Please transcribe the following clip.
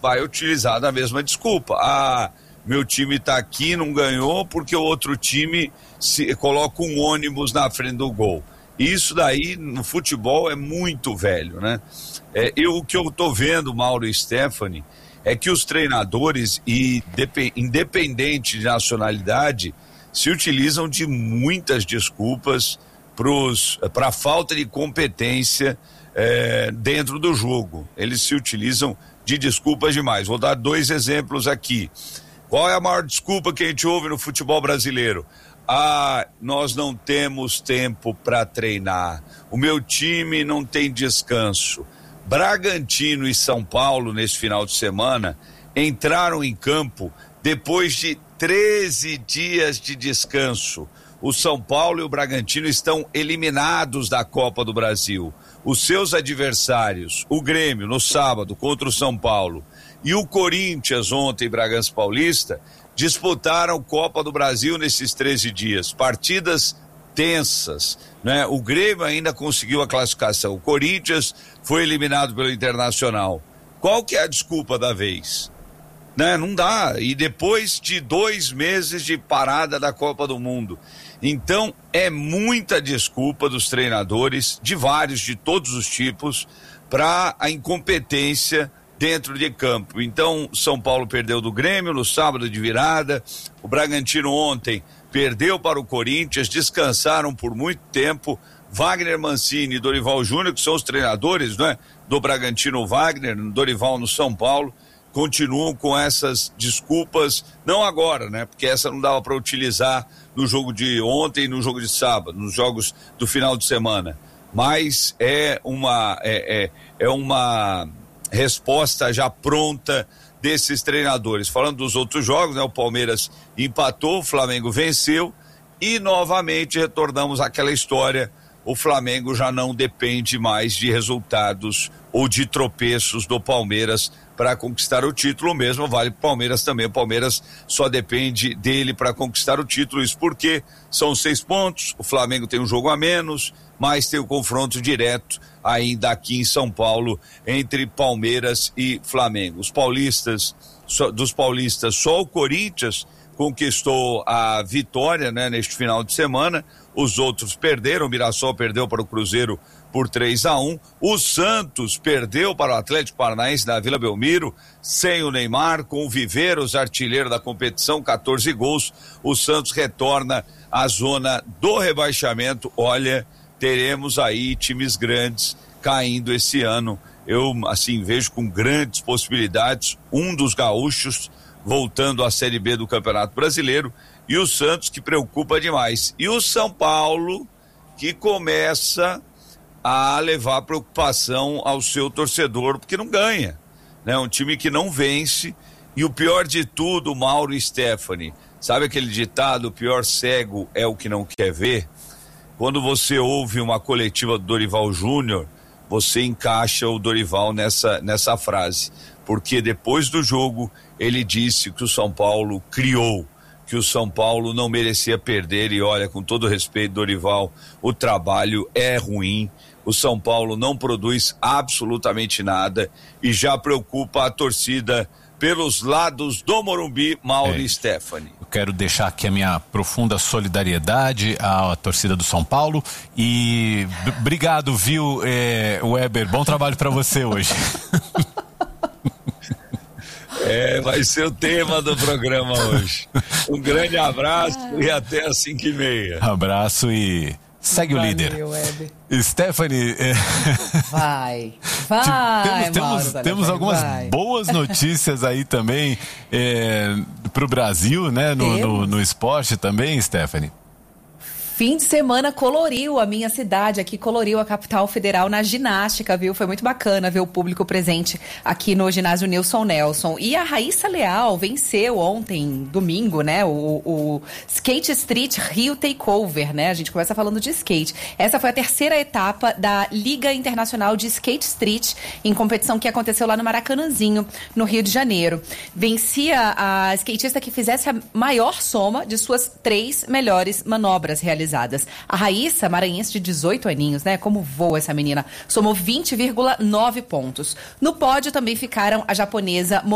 vai utilizar da mesma desculpa. Ah, meu time tá aqui, não ganhou porque o outro time coloca um ônibus na frente do gol. Isso daí no futebol é muito velho, né? O que eu tô vendo, Mauro e Stephanie, é que os treinadores, independente de nacionalidade, se utilizam de muitas desculpas para a falta de competência dentro do jogo. Eles se utilizam de desculpas demais. Vou dar 2 exemplos aqui. Qual é a maior desculpa que a gente ouve no futebol brasileiro? Ah, nós não temos tempo para treinar. O meu time não tem descanso. Bragantino e São Paulo, nesse final de semana, entraram em campo depois de 13 dias de descanso. O São Paulo e o Bragantino estão eliminados da Copa do Brasil. Os seus adversários, o Grêmio, no sábado, contra o São Paulo, e o Corinthians, ontem, Bragança Paulista, disputaram Copa do Brasil nesses 13 dias. Partidas tensas, né? O Grêmio ainda conseguiu a classificação. O Corinthians foi eliminado pelo Internacional. Qual que é a desculpa da vez? Né? Não dá. E depois de 2 meses de parada da Copa do Mundo. Então, é muita desculpa dos treinadores, de todos os tipos, para a incompetência dentro de campo. Então, São Paulo perdeu do Grêmio no sábado de virada, o Bragantino ontem perdeu para o Corinthians, descansaram por muito tempo. Wagner Mancini e Dorival Júnior, que são os treinadores, né, do Bragantino, Wagner, Dorival no São Paulo, continuam com essas desculpas, não agora, né, porque essa não dava para utilizar no jogo de ontem e no jogo de sábado, nos jogos do final de semana, mas é uma resposta já pronta desses treinadores. Falando dos outros jogos, né, o Palmeiras empatou, o Flamengo venceu e novamente retornamos àquela história. O Flamengo já não depende mais de resultados ou de tropeços do Palmeiras para conquistar o título. O mesmo vale para o Palmeiras também. O Palmeiras só depende dele para conquistar o título. Isso porque são 6 pontos, o Flamengo tem um jogo a menos, mas tem o confronto direto ainda aqui em São Paulo entre Palmeiras e Flamengo. Dos paulistas, só o Corinthians conquistou a vitória, né, neste final de semana. Os outros perderam. O Mirassol perdeu para o Cruzeiro por 3-1. O Santos perdeu para o Atlético Paranaense da Vila Belmiro, sem o Neymar, com o Viveiros, artilheiro da competição, 14 gols. O Santos retorna à zona do rebaixamento. Olha, teremos aí times grandes caindo esse ano. Eu, assim, vejo com grandes possibilidades um dos gaúchos voltando à Série B do Campeonato Brasileiro, e o Santos, que preocupa demais. E o São Paulo, que começa a levar preocupação ao seu torcedor, porque não ganha, né? Um time que não vence, e o pior de tudo, Mauro e Stephanie, sabe aquele ditado, o pior cego é o que não quer ver? Quando você ouve uma coletiva do Dorival Júnior, você encaixa o Dorival nessa frase, porque depois do jogo ele disse que o São Paulo criou, que o São Paulo não merecia perder, e olha, com todo respeito, Dorival, o trabalho é ruim, o São Paulo não produz absolutamente nada e já preocupa a torcida pelos lados do Morumbi, Mauro e Stephanie. Eu quero deixar aqui a minha profunda solidariedade à torcida do São Paulo e obrigado, viu, Weber, bom trabalho para você hoje. Vai ser o tema do programa hoje. Um grande abraço e até às 5h30. Abraço e segue o líder. Weber. Stephanie. Vai, temos algumas boas notícias aí também pro Brasil, né? No esporte também, Stephanie. Fim de semana coloriu a minha cidade, aqui coloriu a capital federal na ginástica, viu? Foi muito bacana ver o público presente aqui no ginásio Nilson Nelson. E a Raíssa Leal venceu ontem, domingo, né? O Skate Street Rio Takeover, né? A gente começa falando de skate. Essa foi a 3ª etapa da Liga Internacional de Skate Street, em competição que aconteceu lá no Maracanãzinho, no Rio de Janeiro. Vencia a skatista que fizesse a maior soma de suas 3 melhores manobras realizadas. A Raíssa, maranhense de 18 aninhos, né? Como voa essa menina. Somou 20,9 pontos. No pódio também ficaram a japonesa